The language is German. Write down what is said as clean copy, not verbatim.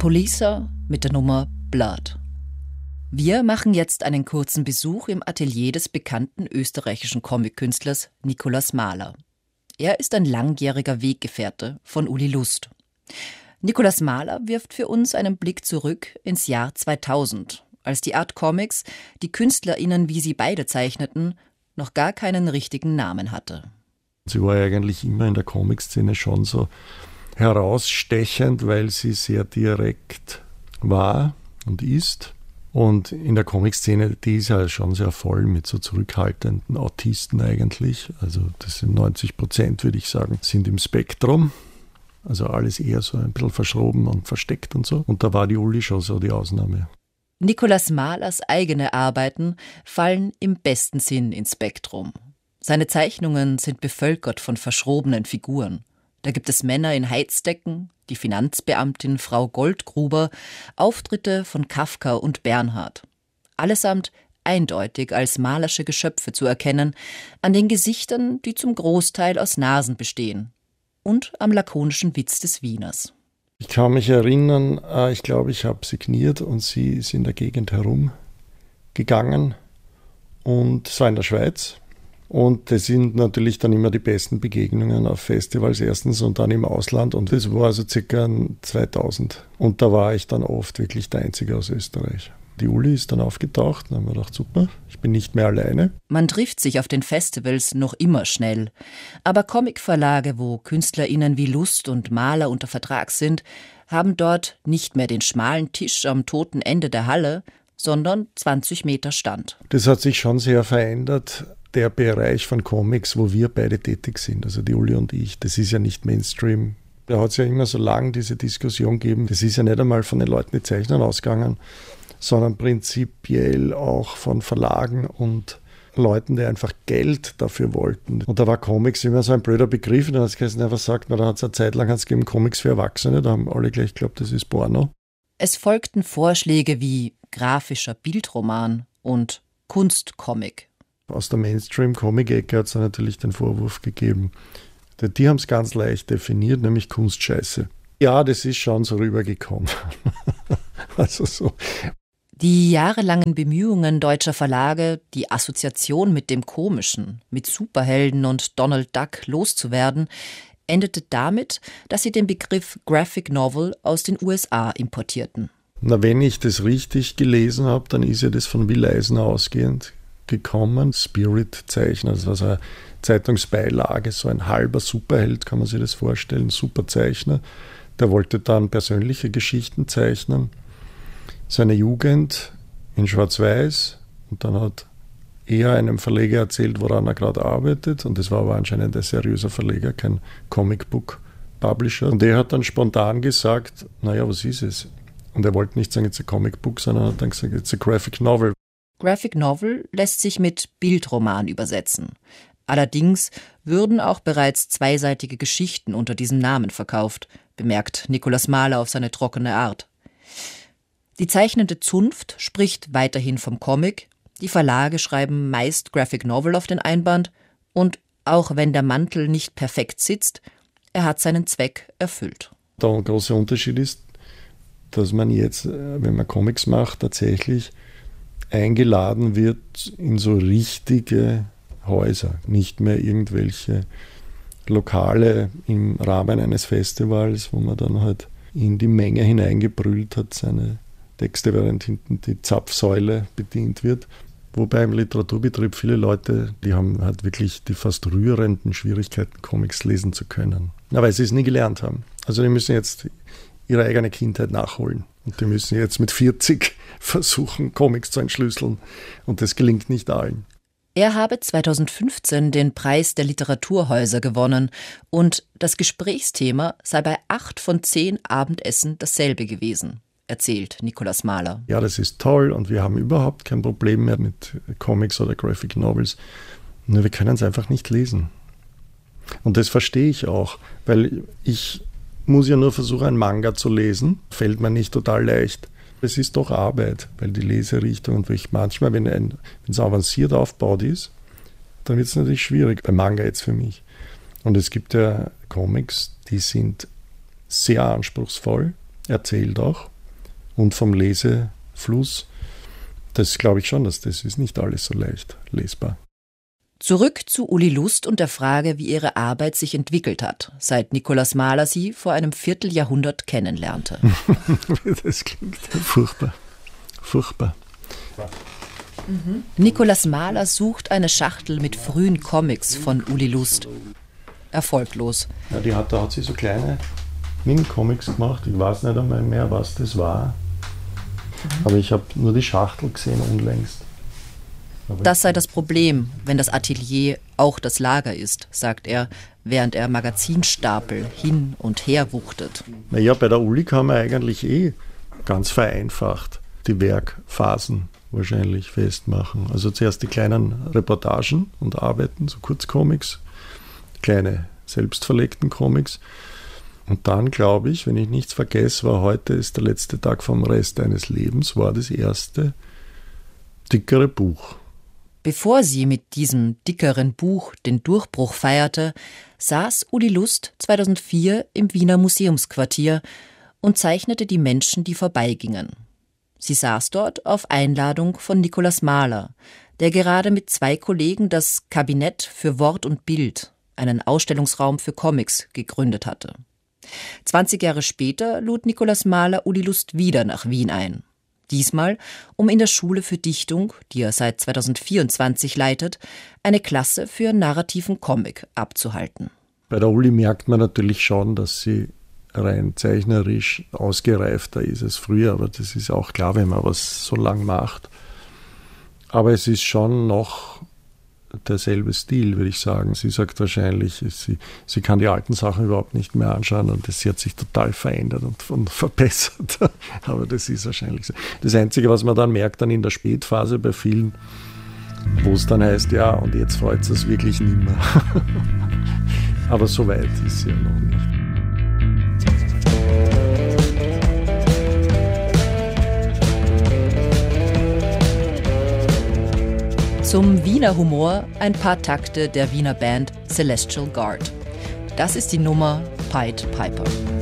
Police mit der Nummer Blood. Wir machen jetzt einen kurzen Besuch im Atelier des bekannten österreichischen Comic-Künstlers Nikolaus Mahler. Er ist ein langjähriger Weggefährte von Uli Lust. Nikolaus Mahler wirft für uns einen Blick zurück ins Jahr 2000, als die Art Comics, die KünstlerInnen, wie sie beide zeichneten, noch gar keinen richtigen Namen hatte. Sie war eigentlich immer in der Comic-Szene schon so herausstechend, weil sie sehr direkt war und ist. Und in der Comic-Szene, die ist ja schon sehr voll mit so zurückhaltenden Autisten eigentlich. Also das sind 90%, würde ich sagen, sind im Spektrum. Also alles eher so ein bisschen verschroben und versteckt und so. Und da war die Uli schon so die Ausnahme. Nikolaus Mahlers eigene Arbeiten fallen im besten Sinn ins Spektrum. Seine Zeichnungen sind bevölkert von verschrobenen Figuren. Da gibt es Männer in Heizdecken, die Finanzbeamtin Frau Goldgruber, Auftritte von Kafka und Bernhard. Allesamt eindeutig als malerische Geschöpfe zu erkennen, an den Gesichtern, die zum Großteil aus Nasen bestehen, und am lakonischen Witz des Wieners. Ich kann mich erinnern, ich glaube, ich habe signiert und sie ist in der Gegend herumgegangen und es war in der Schweiz. Und das sind natürlich dann immer die besten Begegnungen auf Festivals erstens und dann im Ausland. Und das war also ca. 2000. Und da war ich dann oft wirklich der Einzige aus Österreich. Die Uli ist dann aufgetaucht, dann haben wir gedacht, super, ich bin nicht mehr alleine. Man trifft sich auf den Festivals noch immer schnell. Aber Comicverlage, wo KünstlerInnen wie Lust und Mahler unter Vertrag sind, haben dort nicht mehr den schmalen Tisch am toten Ende der Halle, sondern 20 Meter Stand. Das hat sich schon sehr verändert. Der Bereich von Comics, wo wir beide tätig sind, also die Uli und ich, das ist ja nicht Mainstream. Da hat es ja immer so lange diese Diskussion gegeben, das ist ja nicht einmal von den Leuten, die zeichnen, ausgegangen, sondern prinzipiell auch von Verlagen und Leuten, die einfach Geld dafür wollten. Und da war Comics immer so ein blöder Begriff, da hat es einfach gesagt, da hat es eine Zeit lang gegeben, Comics für Erwachsene, da haben alle gleich geglaubt, das ist Porno. Es folgten Vorschläge wie grafischer Bildroman und Kunstcomic. Aus der Mainstream-Comic-Ecke hat es natürlich den Vorwurf gegeben. Die haben es ganz leicht definiert, nämlich Kunstscheiße. Ja, das ist schon so rübergekommen. Also so. Die jahrelangen Bemühungen deutscher Verlage, die Assoziation mit dem Komischen, mit Superhelden und Donald Duck loszuwerden, endete damit, dass sie den Begriff Graphic Novel aus den USA importierten. Na, wenn ich das richtig gelesen habe, dann ist ja das von Will Eisner ausgehend gekommen. Spirit-Zeichner, das war so eine Zeitungsbeilage, so ein halber Superheld, kann man sich das vorstellen, Superzeichner. Der wollte dann persönliche Geschichten zeichnen. Seine Jugend in Schwarz-Weiß und dann hat er einem Verleger erzählt, woran er gerade arbeitet und das war aber anscheinend ein seriöser Verleger, kein Comic-Book-Publisher. Und er hat dann spontan gesagt, naja, was ist es? Und er wollte nicht sagen, it's a Comic Book, sondern hat dann gesagt, it's a Graphic Novel. Graphic Novel lässt sich mit Bildroman übersetzen. Allerdings würden auch bereits zweiseitige Geschichten unter diesem Namen verkauft, bemerkt Nikolaus Mahler auf seine trockene Art. Die zeichnende Zunft spricht weiterhin vom Comic, die Verlage schreiben meist Graphic Novel auf den Einband und auch wenn der Mantel nicht perfekt sitzt, er hat seinen Zweck erfüllt. Der große Unterschied ist, dass man jetzt, wenn man Comics macht, tatsächlich eingeladen wird in so richtige Häuser, nicht mehr irgendwelche Lokale im Rahmen eines Festivals, wo man dann halt in die Menge hineingebrüllt hat, seine Texte, während hinten die Zapfsäule bedient wird. Wobei im Literaturbetrieb viele Leute, die haben halt wirklich die fast rührenden Schwierigkeiten, Comics lesen zu können. Ja, weil sie es nie gelernt haben. Also die müssen jetzt ihre eigene Kindheit nachholen. Und die müssen jetzt mit 40 versuchen, Comics zu entschlüsseln. Und das gelingt nicht allen. Er habe 2015 den Preis der Literaturhäuser gewonnen und das Gesprächsthema sei bei 8 von 10 Abendessen dasselbe gewesen, erzählt Nikolaus Mahler. Ja, das ist toll und wir haben überhaupt kein Problem mehr mit Comics oder Graphic Novels. Nur wir können es einfach nicht lesen. Und das verstehe ich auch, weil ich muss ja nur versuchen, einen Manga zu lesen. Fällt mir nicht total leicht. Es ist doch Arbeit, weil die Leserichtung und manchmal, wenn es avanciert aufgebaut ist, dann wird es natürlich schwierig, bei Manga jetzt für mich. Und es gibt ja Comics, die sind sehr anspruchsvoll, erzählt auch. und vom Lesefluss. Das glaube ich schon, dass das ist nicht alles so leicht lesbar. Zurück zu Uli Lust und der Frage, wie ihre Arbeit sich entwickelt hat, seit Nikolaus Mahler sie vor einem Vierteljahrhundert kennenlernte. Das klingt furchtbar. Furchtbar. Nikolaus Mahler sucht eine Schachtel mit frühen Comics von Uli Lust. Erfolglos. Ja, da hat sie so kleine Mini-Comics gemacht. Ich weiß nicht einmal mehr, was das war. Aber ich habe nur die Schachtel gesehen unlängst. Das sei das Problem, wenn das Atelier auch das Lager ist, sagt er, während er Magazinstapel hin und her wuchtet. Naja, bei der Uli kann man eigentlich ganz vereinfacht die Werkphasen wahrscheinlich festmachen. Also zuerst die kleinen Reportagen und Arbeiten, so Kurzcomics, kleine selbstverlegten Comics. Und dann, glaube ich, wenn ich nichts vergesse, war heute ist der letzte Tag vom Rest eines Lebens, war das erste dickere Buch. Bevor sie mit diesem dickeren Buch den Durchbruch feierte, saß Uli Lust 2004 im Wiener Museumsquartier und zeichnete die Menschen, die vorbeigingen. Sie saß dort auf Einladung von Nikolaus Mahler, der gerade mit 2 Kollegen das Kabinett für Wort und Bild, einen Ausstellungsraum für Comics, gegründet hatte. 20 Jahre später lud Nikolaus Mahler Uli Lust wieder nach Wien ein. Diesmal, um in der Schule für Dichtung, die er seit 2024 leitet, eine Klasse für narrativen Comic abzuhalten. Bei der Uli merkt man natürlich schon, dass sie rein zeichnerisch ausgereifter ist als früher, aber das ist auch klar, wenn man was so lang macht. Aber es ist schon noch derselbe Stil, würde ich sagen. Sie sagt wahrscheinlich, sie kann die alten Sachen überhaupt nicht mehr anschauen und sie hat sich total verändert und verbessert. Aber das ist wahrscheinlich so. Das Einzige, was man dann merkt, dann in der Spätphase bei vielen, wo es dann heißt, ja, und jetzt freut es wirklich nicht mehr. Aber so weit ist sie ja noch nicht. Zum Wiener Humor ein paar Takte der Wiener Band Celestial Guard. Das ist die Nummer Pied Piper.